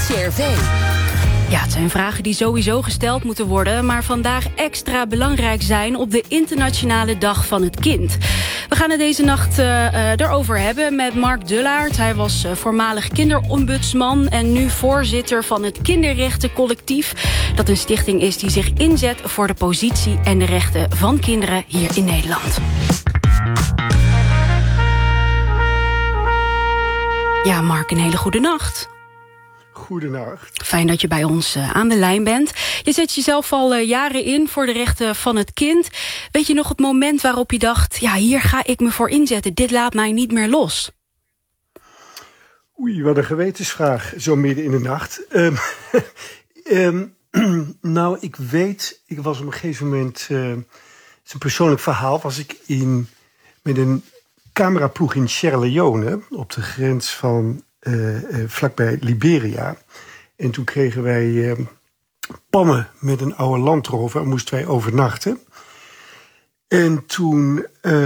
NCRV. Ja, het zijn vragen die sowieso gesteld moeten worden, maar vandaag extra belangrijk zijn op de Internationale Dag van het Kind. We gaan het deze nacht erover hebben met Mark Dullaert. Hij was voormalig kinderombudsman en nu voorzitter van het Kinderrechtencollectief. Dat een stichting is die zich inzet voor de positie en de rechten van kinderen hier in Nederland. Ja, Mark, een hele goede nacht. Goedenacht. Fijn dat je bij ons aan de lijn bent. Je zet jezelf al jaren in voor de rechten van het kind. Weet je nog het moment waarop je dacht, ja, hier ga ik me voor inzetten. Dit laat mij niet meer los. Oei, wat een gewetensvraag, zo midden in de nacht. Nou, ik was op een gegeven moment, het is een persoonlijk verhaal, was ik met een cameraploeg in Sierra Leone, op de grens van vlakbij Liberia. En toen kregen wij pannen met een oude Land Rover en moesten wij overnachten. En toen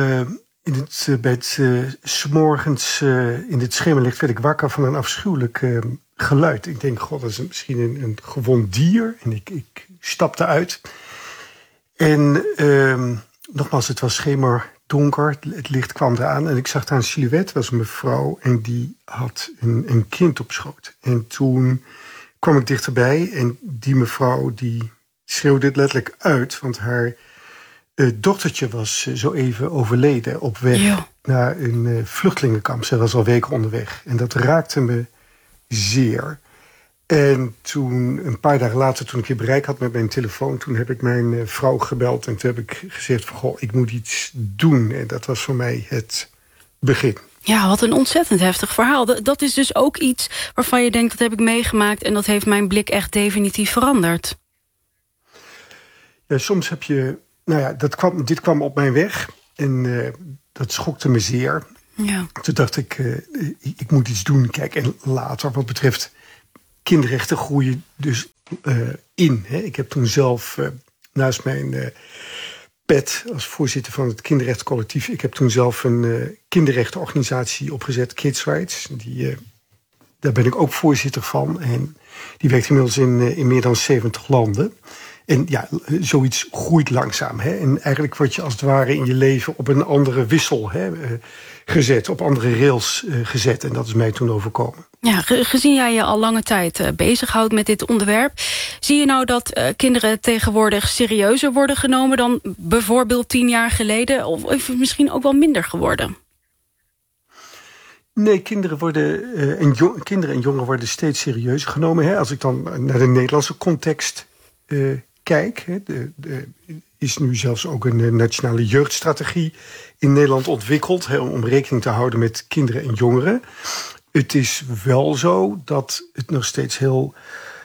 s'morgens in het schemerlicht werd ik wakker van een afschuwelijk geluid. Ik denk, god, dat is misschien een gewond dier. En ik stapte uit. En nogmaals, het was schemerdonker. Het licht kwam eraan en ik zag daar een silhouet. Het was een mevrouw en die had een kind op schoot. En toen kwam ik dichterbij en die mevrouw die schreeuwde het letterlijk uit. Want haar dochtertje was zo even overleden op weg naar een vluchtelingenkamp. Ze was al weken onderweg. En dat raakte me zeer. En toen, een paar dagen later, toen ik weer bereik had met mijn telefoon, toen heb ik mijn vrouw gebeld en toen heb ik gezegd van, goh, ik moet iets doen. En dat was voor mij het begin. Ja, wat een ontzettend heftig verhaal. Dat is dus ook iets waarvan je denkt, dat heb ik meegemaakt en dat heeft mijn blik echt definitief veranderd. Ja, soms heb je, nou ja, dit kwam op mijn weg en dat schokte me zeer. Ja. Toen dacht ik moet iets doen. Kijk, en later, wat betreft kinderrechten groeien dus in. Hè. Ik heb toen zelf, naast mijn pet als voorzitter van het Kinderrechtencollectief, ik heb toen zelf een kinderrechtenorganisatie opgezet, Kids Rights. Daar ben ik ook voorzitter van. En die werkt inmiddels in meer dan 70 landen. En ja, zoiets groeit langzaam. Hè? En eigenlijk word je als het ware in je leven op een andere wissel gezet, op andere rails gezet. En dat is mij toen overkomen. Ja, gezien jij je al lange tijd bezighoudt met dit onderwerp, zie je nou dat kinderen tegenwoordig serieuzer worden genomen dan bijvoorbeeld 10 jaar geleden? Of misschien ook wel minder geworden? Nee, kinderen en jongeren worden steeds serieuzer genomen. Hè? Als ik dan naar de Nederlandse context kijk, is nu zelfs ook een nationale jeugdstrategie in Nederland ontwikkeld, om rekening te houden met kinderen en jongeren. Het is wel zo dat het nog steeds heel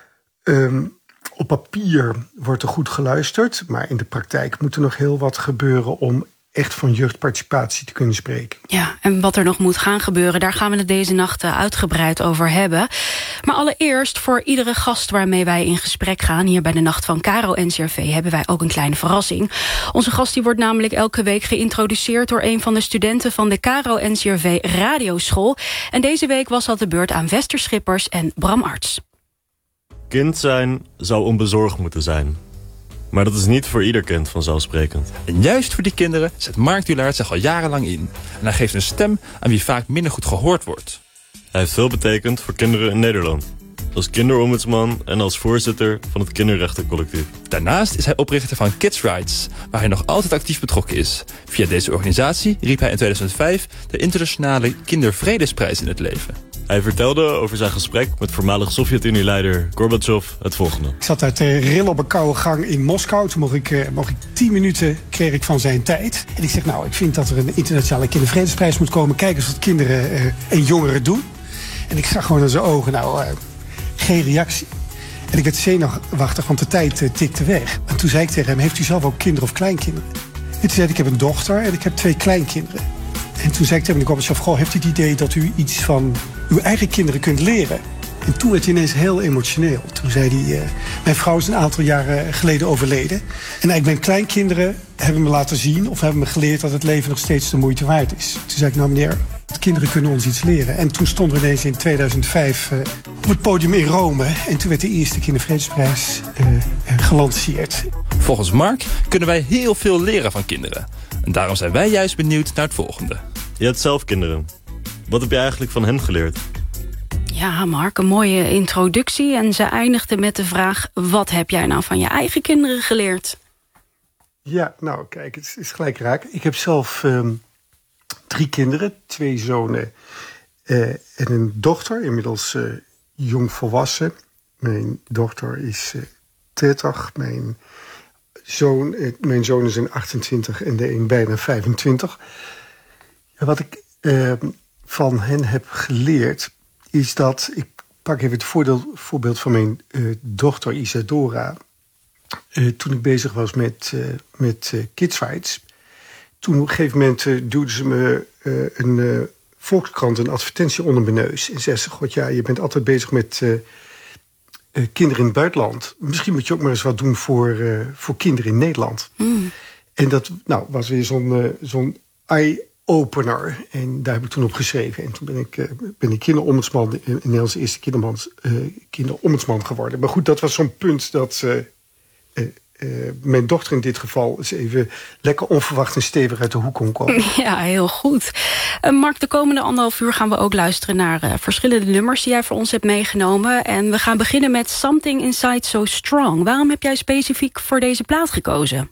op papier wordt er goed geluisterd, maar in de praktijk moet er nog heel wat gebeuren om echt van jeugdparticipatie te kunnen spreken. Ja, en wat er nog moet gaan gebeuren, daar gaan we het deze nacht uitgebreid over hebben. Maar allereerst, voor iedere gast waarmee wij in gesprek gaan, hier bij de Nacht van Caro NCRV, hebben wij ook een kleine verrassing. Onze gast die wordt namelijk elke week geïntroduceerd door een van de studenten van de Caro NCRV Radioschool. En deze week was dat de beurt aan Wester Schippers en Bram Arts. Kind zijn zou onbezorgd moeten zijn. Maar dat is niet voor ieder kind vanzelfsprekend. En juist voor die kinderen zet Mark Dullaert zich al jarenlang in. En hij geeft een stem aan wie vaak minder goed gehoord wordt. Hij heeft veel betekend voor kinderen in Nederland. Als kinderombudsman en als voorzitter van het Kinderrechtencollectief. Daarnaast is hij oprichter van Kids Rights, waar hij nog altijd actief betrokken is. Via deze organisatie riep hij in 2005 de Internationale Kindervredesprijs in het leven. Hij vertelde over zijn gesprek met voormalig Sovjet-Unie-leider Gorbachev het volgende. Ik zat uit de rillen op een koude gang in Moskou. Toen mocht ik 10 minuten kreeg ik van zijn tijd. En ik zeg, nou, ik vind dat er een internationale kindervredesprijs moet komen. Kijk eens wat kinderen en jongeren doen. En ik zag gewoon in zijn ogen, geen reactie. En ik werd zenuwachtig, want de tijd tikte weg. En toen zei ik tegen hem, heeft u zelf ook kinderen of kleinkinderen? En toen zei hij, ik heb een dochter en ik heb 2 kleinkinderen. En toen zei ik tegen Gorbachev, goh, heeft u het idee dat u iets van uw eigen kinderen kunt leren? En toen werd hij ineens heel emotioneel. Toen zei hij, mijn vrouw is een aantal jaren geleden overleden. En eigenlijk mijn kleinkinderen hebben me laten zien, of hebben me geleerd dat het leven nog steeds de moeite waard is. Toen zei ik, nou meneer, dacht, kinderen kunnen ons iets leren. En toen stonden we ineens in 2005 op het podium in Rome. En toen werd de eerste Kindervredesprijs gelanceerd. Volgens Mark kunnen wij heel veel leren van kinderen. En daarom zijn wij juist benieuwd naar het volgende. Je hebt zelf kinderen. Wat heb je eigenlijk van hen geleerd? Ja, Mark, een mooie introductie. En ze eindigde met de vraag: wat heb jij nou van je eigen kinderen geleerd? Ja, nou kijk, het is gelijk raak. Ik heb zelf 3 kinderen, 2 zonen en een dochter, inmiddels jong volwassen. Mijn dochter is 30, mijn zoon is een 28 en de een bijna 25. Wat ik van hen heb geleerd is dat, ik pak even het voorbeeld van mijn dochter Isadora. Toen ik bezig was met Kids Rights, toen op een gegeven moment duwde ze me een Volkskrant, een advertentie onder mijn neus. En zei ze: God, ja, je bent altijd bezig met kinderen in het buitenland. Misschien moet je ook maar eens wat doen voor kinderen in Nederland. Mm. En dat was weer zo'n eye-opener. En daar heb ik toen op geschreven. En toen ben ik kinderombudsman, in Nederlands eerste kinderombudsman geworden. Maar goed, dat was zo'n punt dat mijn dochter in dit geval is even lekker onverwacht en stevig uit de hoek kon komen. Ja, heel goed. Mark, de komende 1,5 uur gaan we ook luisteren naar verschillende nummers die jij voor ons hebt meegenomen. En we gaan beginnen met Something Inside So Strong. Waarom heb jij specifiek voor deze plaat gekozen?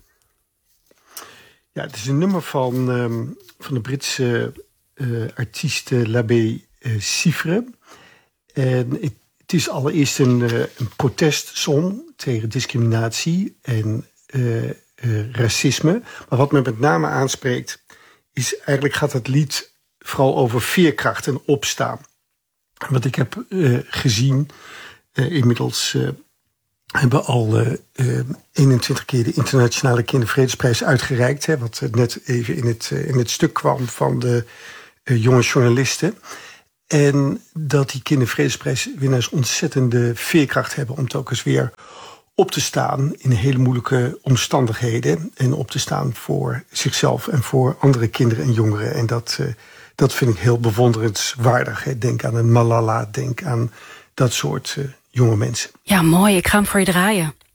Ja, het is een nummer van de Britse artiest Labé Siffre. En het is allereerst een protestsong tegen discriminatie en racisme. Maar wat me met name aanspreekt is, eigenlijk gaat het lied vooral over veerkracht en opstaan. Wat ik heb gezien, inmiddels hebben al 21 keer de Internationale Kindervredesprijs uitgereikt. Hè, wat net even in het stuk kwam van de jonge journalisten. En dat die Kindervredesprijswinnaars ontzettende veerkracht hebben om telkens weer op te staan in hele moeilijke omstandigheden. En op te staan voor zichzelf en voor andere kinderen en jongeren. En dat vind ik heel bewonderenswaardig. Hè. Denk aan een Malala, denk aan dat soort jonge mensen. Ja, mooi. Ik ga hem voor je draaien.